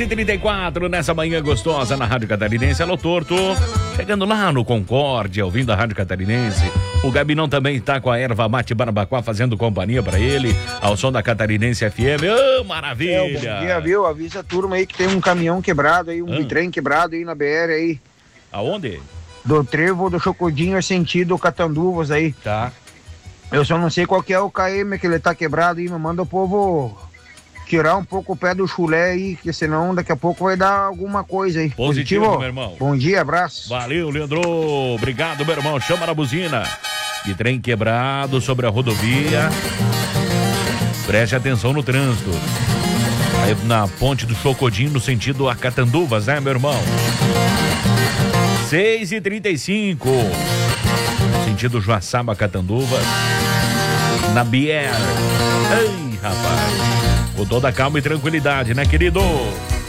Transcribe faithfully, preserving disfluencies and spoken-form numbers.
e trinta e quatro, nessa manhã gostosa na Rádio Catarinense. Alô, Torto. Chegando lá no Concórdia, ouvindo a Rádio Catarinense. O Gabinão também está com a erva mate Barabacoa fazendo companhia para ele, ao som da Catarinense F M. Ô, oh, maravilha! É, bom dia, viu? Avisa a turma aí que tem um caminhão quebrado aí, um ah. bitrem quebrado aí na B R aí. Aonde? Do Trevo do Chocodinho, sentido Catanduvas aí. Tá. Eu só não sei qual que é o K M que ele tá quebrado aí, mas manda o povo tirar um pouco o pé do chulé aí, que senão daqui a pouco vai dar alguma coisa aí. Positivo, Positivo? Meu irmão. Bom dia, abraço. Valeu, Leandro. Obrigado, meu irmão. Chama na buzina. De trem quebrado sobre a rodovia. Preste atenção no trânsito. Aí na ponte do Chocodinho, no sentido a Catanduvas, né, meu irmão? seis e trinta e cinco. Sentido Joaçaba, Catanduvas. Na B R. Ei, rapaz. Com toda calma e tranquilidade, né, querido?